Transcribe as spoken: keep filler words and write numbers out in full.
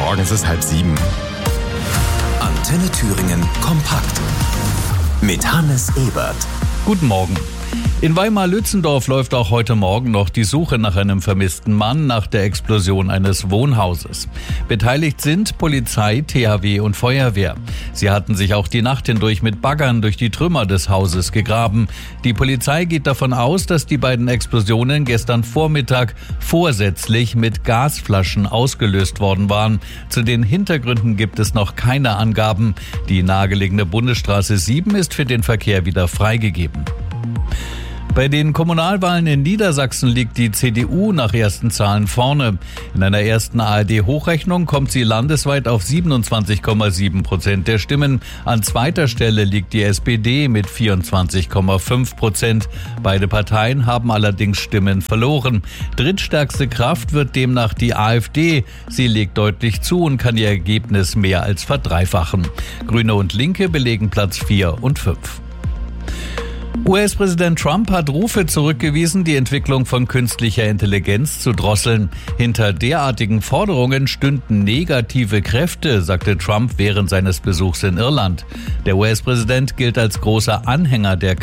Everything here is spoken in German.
Morgen, es ist halb sieben. Antenne Thüringen kompakt mit Hannes Ebert. Guten Morgen. In Weimar-Lützendorf läuft auch heute Morgen noch die Suche nach einem vermissten Mann nach der Explosion eines Wohnhauses. Beteiligt sind Polizei, T H W und Feuerwehr. Sie hatten sich auch die Nacht hindurch mit Baggern durch die Trümmer des Hauses gegraben. Die Polizei geht davon aus, dass die beiden Explosionen gestern Vormittag vorsätzlich mit Gasflaschen ausgelöst worden waren. Zu den Hintergründen gibt es noch keine Angaben. Die nahegelegene Bundesstraße sieben ist für den Verkehr wieder freigegeben. Bei den Kommunalwahlen in Niedersachsen liegt die C D U nach ersten Zahlen vorne. In einer ersten A R D-Hochrechnung kommt sie landesweit auf siebenundzwanzig Komma sieben Prozent der Stimmen. An zweiter Stelle liegt die S P D mit vierundzwanzig Komma fünf Prozent. Beide Parteien haben allerdings Stimmen verloren. Drittstärkste Kraft wird demnach die A f D. Sie legt deutlich zu und kann ihr Ergebnis mehr als verdreifachen. Grüne und Linke belegen Platz vier und fünf. U S-Präsident Trump hat Rufe zurückgewiesen, die Entwicklung von künstlicher Intelligenz zu drosseln. Hinter derartigen Forderungen stünden negative Kräfte, sagte Trump während seines Besuchs in Irland. Der U S-Präsident gilt als großer Anhänger der